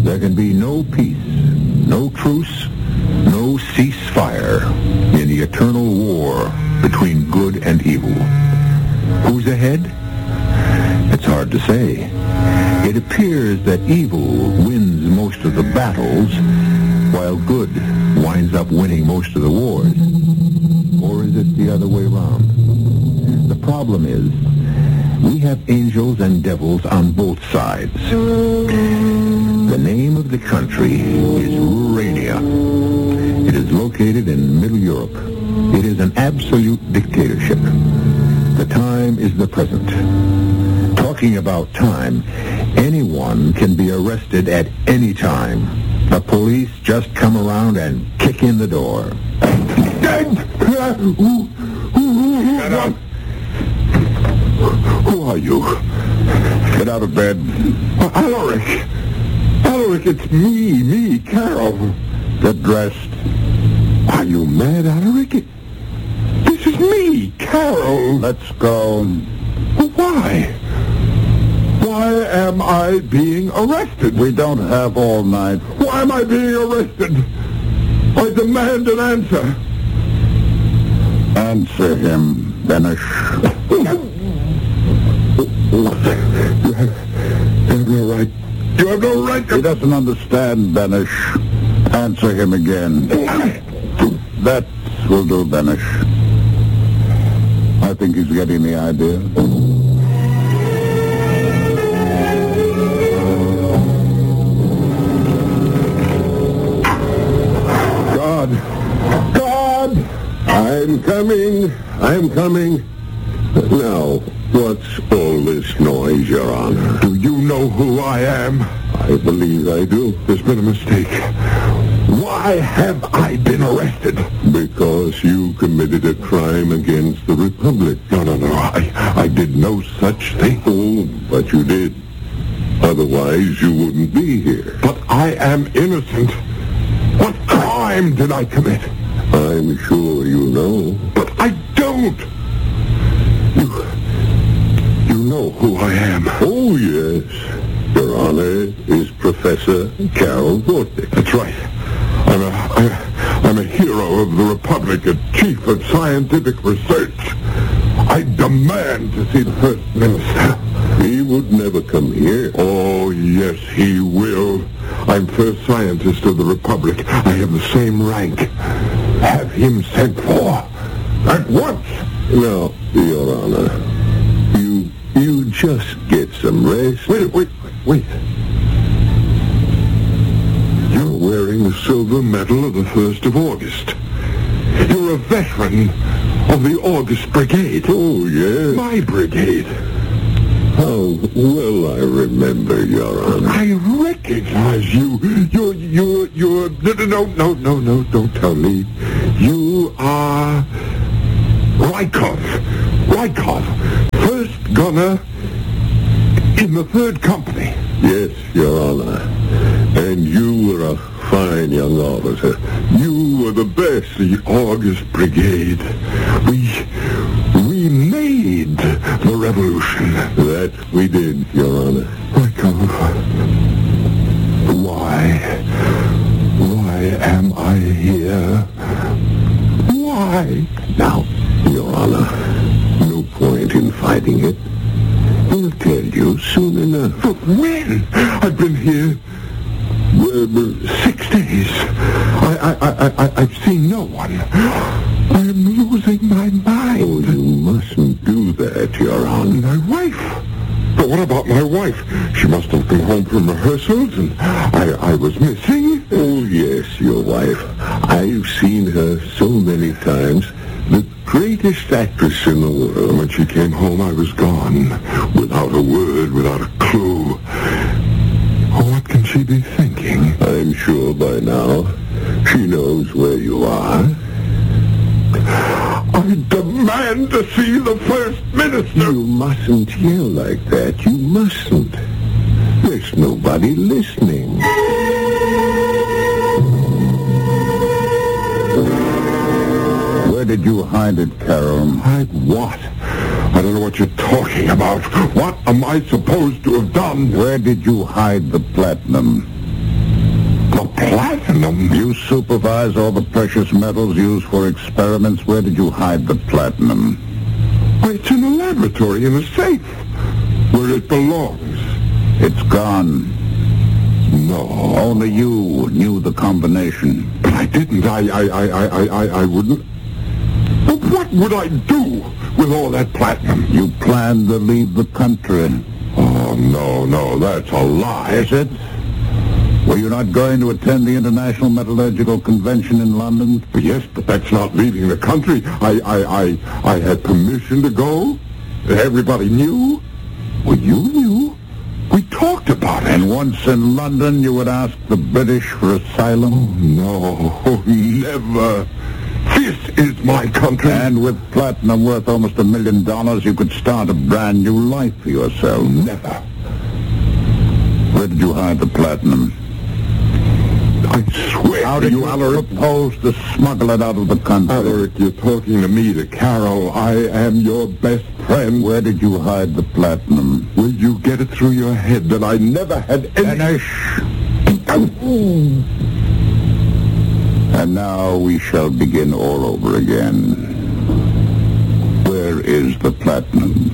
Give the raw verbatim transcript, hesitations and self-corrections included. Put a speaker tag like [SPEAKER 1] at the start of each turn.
[SPEAKER 1] There can be no peace, no truce, no ceasefire in the eternal war between good and evil. Who's ahead? It's hard to say. It appears that evil wins most of the battles, while good winds up winning most of the wars. Or is it the other way around? The problem is, we have angels and devils on both sides. The name of the country is Rurania. It is located in Middle Europe. It is an absolute dictatorship. The time is the present. Talking about time, anyone can be arrested at any time. The police just come around and kick in the door.
[SPEAKER 2] Shut up. Who are you? Get out of bed.
[SPEAKER 3] Uh, Alaric. Alaric, it's me, me, Carol.
[SPEAKER 2] Get dressed.
[SPEAKER 3] Are you mad, Alaric? This is me, Carol.
[SPEAKER 2] Let's go.
[SPEAKER 3] Why? Why am I being arrested?
[SPEAKER 2] We don't have all night.
[SPEAKER 3] Why am I being arrested? I demand an answer.
[SPEAKER 2] Answer him, Benish.
[SPEAKER 3] You have, you have no right. You have no right to...
[SPEAKER 2] He doesn't understand, Benish. Answer him again. That will do, Benish. I think he's getting the idea.
[SPEAKER 3] God. God! I'm coming. I'm coming. Now, what's all this noise, Your Honor? Do you know who I am? I believe I do. There's been a mistake. Why have I been arrested? Because you committed a crime against the Republic. No, no, no. I, I did no such thing. Oh, but you did. Otherwise, you wouldn't be here. But I am innocent. What crime did I commit? I'm sure you know. But I don't. You... You know who I am. Oh, yes. Your Honor is Professor Carol Vortick. That's right. I'm a, I, I'm a hero of the Republic, a chief of scientific research. I demand to see the First Minister. He would never come here. Oh, yes, he will. I'm first scientist of the Republic. I have the same rank. Have him sent for. At once. No, Your Honor. You, you just get some rest. Wait, wait, wait. You're wearing the silver medal of the first of August. You're a veteran of the August Brigade. Oh, yes. My brigade. How well I remember, Your Honor. I recognize you. You're, you're, you're... No, no, no, no, don't tell me. You are... Rykov. Rykov. First gunner in the third company. Yes, Your Honor. And you were a fine young officer. You were the best, the August Brigade. We... we made the revolution. That we did, Your Honor. Rykov. Why? Why am I here? Why? Now, Your Honor, no point in fighting it. We'll tell you soon enough. But when? I've been here uh, six days. I, I, I, I, I've seen no one. I'm losing my mind. Oh, you mustn't do that, Your Honor. My wife. But what about my wife? She must have come home from rehearsals and I, I was missing. Oh, yes, your wife. I've seen her so many times. The greatest actress in the world. When she came home, I was gone. Without a word, without a clue. What can she be thinking? I'm sure by now she knows where you are. I demand to see the First Minister. You mustn't yell like that. You mustn't. There's nobody listening.
[SPEAKER 2] Where did you hide it, Carol?
[SPEAKER 3] Hide what? I don't know what you're talking about. What am I supposed to have done?
[SPEAKER 2] Where did you hide the platinum?
[SPEAKER 3] The platinum?
[SPEAKER 2] You supervise all the precious metals used for experiments. Where did you hide the platinum?
[SPEAKER 3] Why, it's in a laboratory, in a safe, where it belongs.
[SPEAKER 2] It's gone.
[SPEAKER 3] No.
[SPEAKER 2] Only you knew the combination.
[SPEAKER 3] But I didn't. I, I, I, I, I, I wouldn't. But what would I do with all that platinum?
[SPEAKER 2] You planned to leave the country.
[SPEAKER 3] Oh, no, no, that's a lie.
[SPEAKER 2] Is it? Were you not going to attend the International Metallurgical Convention in London?
[SPEAKER 3] Yes, but that's not leaving the country. I, I, I, I had permission to go. Everybody knew. Well, you knew. We talked about it.
[SPEAKER 2] And once in London, you would ask the British for asylum?
[SPEAKER 3] No, never. This is my country.
[SPEAKER 2] And with platinum worth almost a million dollars, you could start a brand new life for yourself.
[SPEAKER 3] Never.
[SPEAKER 2] Where did you hide the platinum?
[SPEAKER 3] I swear
[SPEAKER 2] How
[SPEAKER 3] to
[SPEAKER 2] did
[SPEAKER 3] you,
[SPEAKER 2] you
[SPEAKER 3] Alaric.
[SPEAKER 2] propose to smuggle it out of the country?
[SPEAKER 3] Alaric, you're talking to me, to Carol. I am your best friend.
[SPEAKER 2] Where did you hide the platinum?
[SPEAKER 3] Will you get it through your head that I never had any...
[SPEAKER 2] Finish. And now we shall begin all over again. Where is the platinum?